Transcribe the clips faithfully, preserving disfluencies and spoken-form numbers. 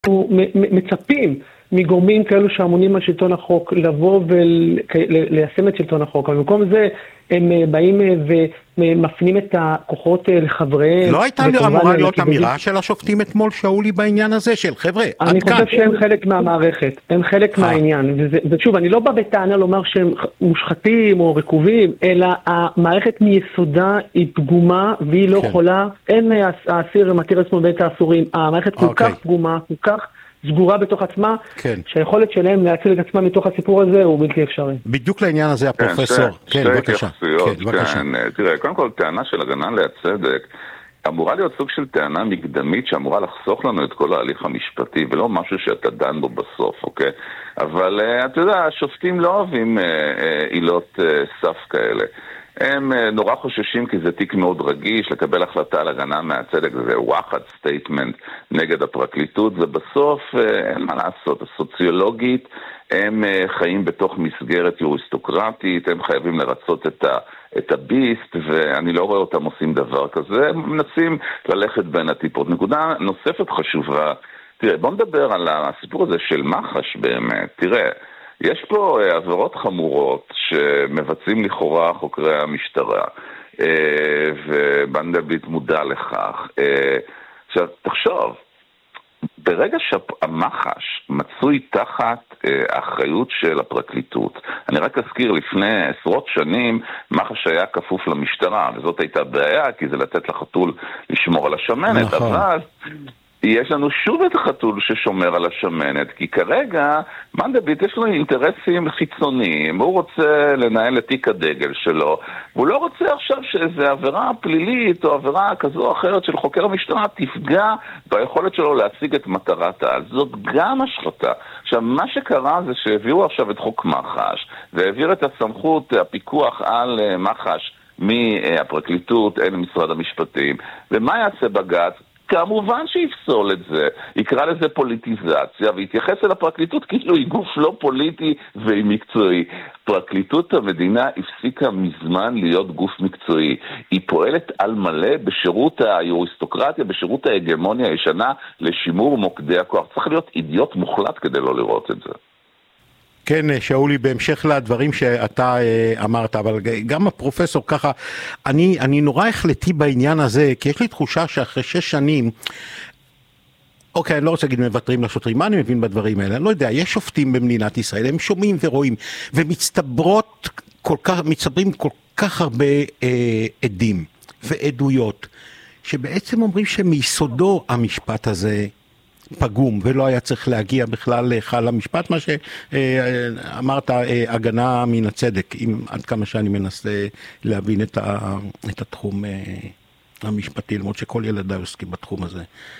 אנחנו מצפים מגורמים כאלו שאמונים על שלטון החוק לבוא וליישם את שלטון החוק. אבל במקום זה הם באים ומפנים את הכוחות לחבריהם. לא הייתה אמורה להיות אמירה של השופטים אתמול, שאולי, בעניין הזה של חבר'ה, עד כאן. אני חושב שהם חלק מהמערכת, הם חלק מהעניין. ושוב, אני לא בא בטענה לומר שהם מושחתים או רקובים, אלא המערכת מיסודה היא פגומה והיא לא יכולה, אין האסיר מתיר עצמו בית האסורים. המערכת כל כך פגומה, כל כך סגורה בתוך עצמה, כן. שהיכולת שלהם להציל את עצמה מתוך הסיפור הזה הוא בלתי אפשרי. בדיוק לעניין הזה, הפרופסור. כן, כן, בבקשה. כן, בבקשה. כן, תראה, קודם כל, טענה של הגנה לצדק, אמורה להיות סוג של טענה מקדמית שאמורה לחסוך לנו את כל ההליך המשפטי, ולא משהו שאתה דן בו בסוף, אוקיי? אבל אתה יודע, השופטים לא אוהבים עילות סף כאלה. הם נורא חוששים כי זה תיק מאוד רגיש, לקבל החלטה על הגנה מהצדק, זה וואחד סטייטמנט נגד הפרקליטות, ובסוף אין מה לעשות, הסוציולוגית, הם חיים בתוך מסגרת יוריסטוקרטית, הם חייבים לרצות את, ה, את הביסט, ואני לא רואה אותם עושים דבר כזה, הם מנסים ללכת בין הטיפות. נקודה נוספת חשובה, תראה, בוא נדבר על הסיפור הזה של מח"ש באמת, תראה, יש פה עבירות חמורות שמבצעים לכאורה חוקרי המשטרה, ובנדלבליט מודע לכך. עכשיו, תחשוב, ברגע שהמח"ש מצוי תחת האחריות של הפרקליטות, אני רק אזכיר, לפני עשרות שנים, מח"ש היה כפוף למשטרה, וזאת הייתה בעיה, כי זה לתת לחתול לשמור על השמנת, אבל יש לנו שוב את החתול ששומר על השמנת, כי כרגע מנדלבליט יש לו אינטרסים חיצוניים, הוא רוצה לנהל את תיק הדגל שלו, והוא לא רוצה עכשיו שאיזו עבירה פלילית או עבירה כזו או אחרת של חוקר המשטרה תפגע ביכולת שלו להשיג את מטרת העל. זאת גם השחתה. עכשיו, מה שקרה זה שהביאו עכשיו את חוק מח"ש, והעביר את הסמכות הפיקוח על מח"ש מהפרקליטות אל משרד המשפטים, ומה יעשה בג"ץ? כמובן שיפסול את זה, יקרא לזה פוליטיזציה, ויתייחס אל הפרקליטות כאילו היא גוף לא פוליטי והיא מקצועי. פרקליטות המדינה הפסיקה מזמן להיות גוף מקצועי. היא פועלת על מלא בשירות היוריסטוקרטיה, בשירות ההגמוניה הישנה לשימור מוקדי הכוח. צריך להיות אידיוט מוחלט כדי לא לראות את זה. כן, שאולי, בהמשך לדברים שאתה אמרת, אבל גם הפרופסור ככה, אני, אני נורא החלטי בעניין הזה, כי יש לי תחושה שאחרי שש שנים, אוקיי, אני לא רוצה להגיד מבטרים לשוטרים, מה אני מבין בדברים האלה? אני לא יודע, יש שופטים במדינת ישראל, הם שומעים ורואים, ומצטברות כל כך, מצטברים כל כך הרבה אה, עדים ועדויות, שבעצם אומרים שמיסודו המשפט הזה פגום, ולא היה צריך להגיע בכלל להיכל המשפט, מה שאמרת, הגנה מן הצדק, אם עד כמה שאני מנסה להבין את, ה, את התחום המשפטי, למרות שכל ילדיי עוסקים בתחום הזה.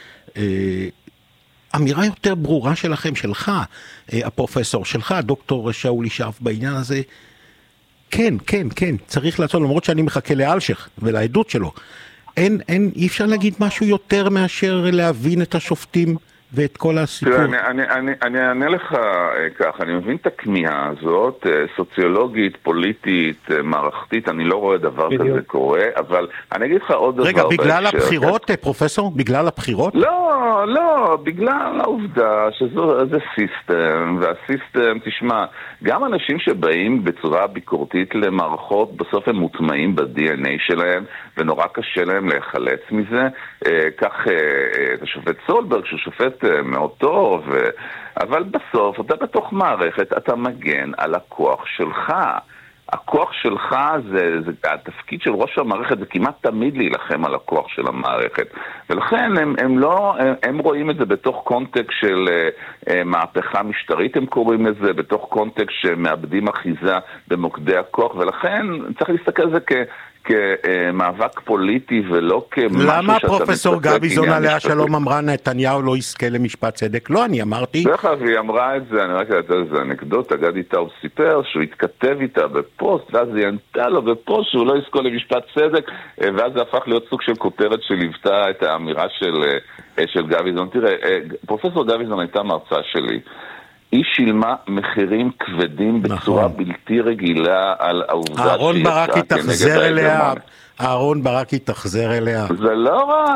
אמירה יותר ברורה שלכם, שלך, הפרופסור, שלך, דוקטור שאולי שרף בעניין הזה, כן, כן, כן, צריך לעשות, למרות שאני מחכה לאלשך ולעדות שלו. אין, אין, אי אפשר להגיד משהו יותר מאשר להבין את השופטים ואת כל הסיפור. תראה, אני, אני, אני, אני אענה לך כך, אני מבין את הכמיהה הזאת, סוציולוגית, פוליטית, מערכתית, אני לא רואה דבר בדיוק. כזה קורה, אבל אני אגיד לך עוד דבר. רגע, בגלל הבחירות, אתה... פרופסור? בגלל הבחירות? לא, לא, בגלל העובדה שזה סיסטם, והסיסטם, תשמע, גם אנשים שבאים בצורה ביקורתית למערכות, בסוף הם מוטמעים ב-די אן איי שלהם, ונורא קשה להם להיחלץ מזה. כך, את השופט סולברג, שהוא שופט מאוד טוב, אבל בסוף, אתה בתוך מערכת, אתה מגן על הכוח שלך. הכוח שלך זה, זה, התפקיד של ראש המערכת זה כמעט תמיד להילחם על הכוח של המערכת. ולכן הם, הם לא, הם, הם רואים את זה בתוך קונטקסט של uh, מהפכה משטרית, הם קוראים את זה בתוך קונטקסט שמאבדים אחיזה במוקדי הכוח, ולכן צריך להסתכל על זה כ... כמאבק פוליטי ולא כמשהו שאתה... למה פרופסור גביזון עליה שלום אמרה נתניהו לא יזכה למשפט צדק? לא, אני אמרתי. דרך אגב, היא אמרה את זה, אני רק יודעת איזה אנקדוטה, גדי טאוב סיפר שהוא התכתב איתה בפוסט, ואז היא ענתה לו בפוסט שהוא לא יזכה למשפט צדק, ואז זה הפך להיות סוג של כותרת שליוותה את האמירה של, של גביזון. תראה, פרופסור גביזון הייתה מרצה שלי. היא שילמה מחירים כבדים בצורה נכון. בלתי רגילה על העובדה אהרון ברק יתחזר אליה, אהרון ברק יתחזר אליה. זה לא רע,